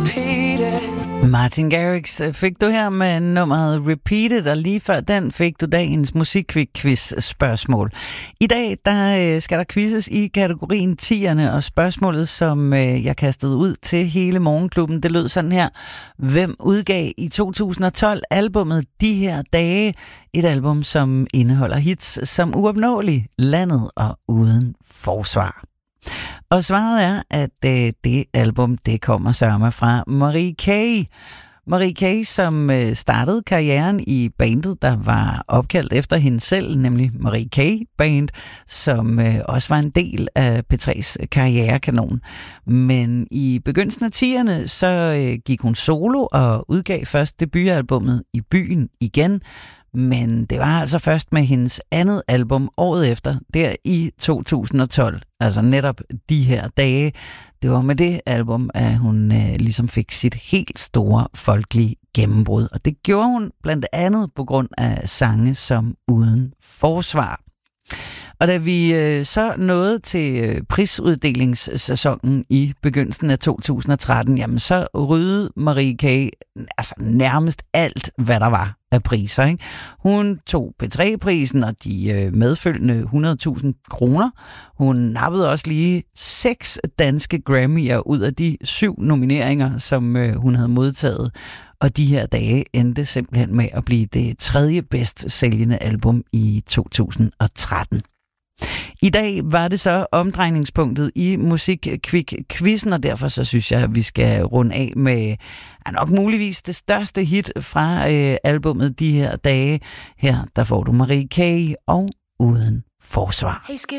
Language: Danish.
Martin Garrix fik du her med nummeret Repeated, og lige før den fik du dagens musikquiz-spørgsmål. I dag der skal der quizzes i kategorien 10'erne, og spørgsmålet, som jeg kastede ud til hele morgenklubben, det lød sådan her. Hvem udgav i 2012 albummet De her dage? Et album, som indeholder hits som Uopnåelig, Landet og Uden forsvar. Og svaret er, at det album, det kommer sørme fra Marie K. Marie K., som startede karrieren i bandet, der var opkaldt efter hende selv, nemlig Marie K. Band, som også var en del af P3's karrierekanon. Men i begyndelsen af 10'erne, så gik hun solo og udgav først debutalbummet I byen igen. Men det var altså først med hendes andet album året efter, der i 2012, altså netop De her dage. Det var med det album, at hun ligesom fik sit helt store folkelige gennembrud. Og det gjorde hun blandt andet på grund af sange som Uden forsvar. Og da vi så nåede til prisuddelingssæsonen i begyndelsen af 2013, jamen så ryddede Marie K. altså nærmest alt, hvad der var af priser. Ikke? Hun tog P3-prisen og de medfølgende 100.000 kroner. Hun nappede også lige 6 danske Grammy'er ud af de 7 nomineringer, som hun havde modtaget. Og De her dage endte simpelthen med at blive det 3. bedst sælgende album i 2013. I dag var det så omdrejningspunktet i Musikquiz-quizzen, og derfor så synes jeg, at vi skal runde af med nok muligvis det største hit fra albummet De her dage. Her der får du Marie K. og Uden forsvar.